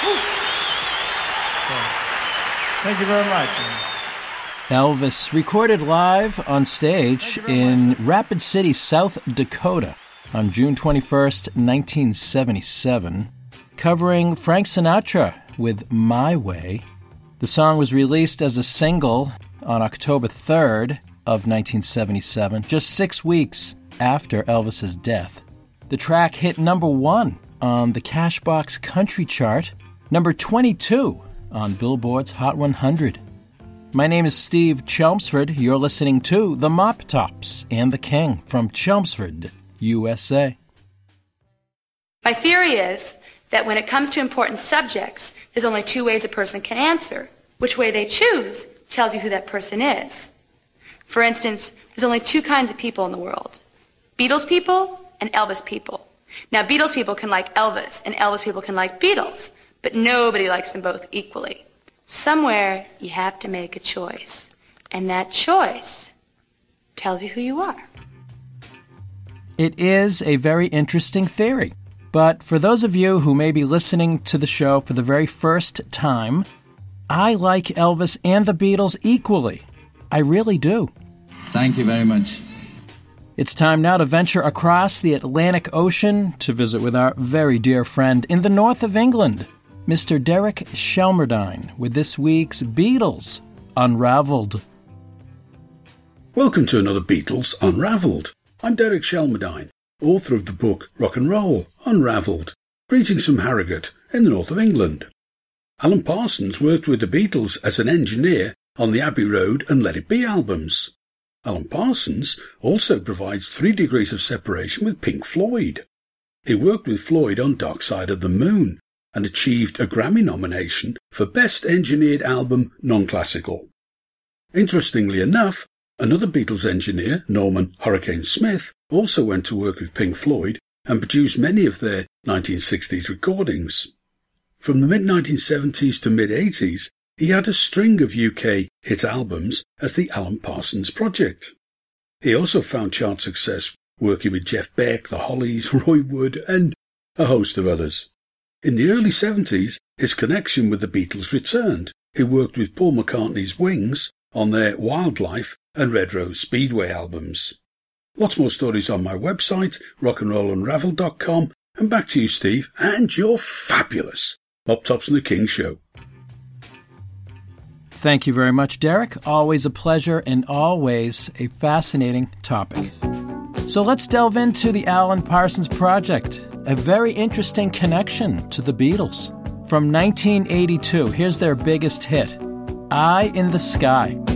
Thank you very much. Elvis recorded live on stage in Rapid City, South Dakota on June 21st, 1977, covering Frank Sinatra with My Way. The song was released as a single on October 3rd of 1977, just 6 weeks after Elvis's death. The track hit number 1 on the Cashbox Country Chart, number 22 on Billboard's Hot 100. My name is Steve Chelmsford. You're listening to The Mop Tops and the King from Chelmsford, USA. My theory is that when it comes to important subjects, there's only 2 ways a person can answer. Which way they choose tells you who that person is. For instance, there's only 2 kinds of people in the world: Beatles people and Elvis people. Now, Beatles people can like Elvis, and Elvis people can like Beatles, but nobody likes them both equally. Somewhere you have to make a choice, and that choice tells you who you are. It is a very interesting theory, but for those of you who may be listening to the show for the very first time, I like Elvis and the Beatles equally. I really do. Thank you very much. It's time now to venture across the Atlantic Ocean to visit with our very dear friend in the north of England, Mr. Derek Shelmerdine, with this week's Beatles Unraveled. Welcome to another Beatles Unraveled. I'm Derek Shelmerdine, author of the book Rock and Roll Unraveled. Greetings from Harrogate in the north of England. Alan Parsons worked with the Beatles as an engineer on the Abbey Road and Let It Be albums. Alan Parsons also provides 3 degrees of separation with Pink Floyd. He worked with Floyd on Dark Side of the Moon and achieved a Grammy nomination for Best Engineered Album Non-Classical. Interestingly enough, another Beatles engineer, Norman Hurricane Smith, also went to work with Pink Floyd and produced many of their 1960s recordings. From the mid-1970s to mid-80s, he had a string of UK hit albums as the Alan Parsons Project. He also found chart success working with Jeff Beck, the Hollies, Roy Wood, and a host of others. In the early 70s, his connection with the Beatles returned. He worked with Paul McCartney's Wings on their Wildlife and Red Rose Speedway albums. Lots more stories on my website, rockandrollunraveled.com, and back to you, Steve, and your fabulous Mop Tops and the King show. Thank you very much, Derek. Always a pleasure and always a fascinating topic. So let's delve into the Alan Parsons Project, a very interesting connection to the Beatles. From 1982, here's their biggest hit, Eye in the Sky.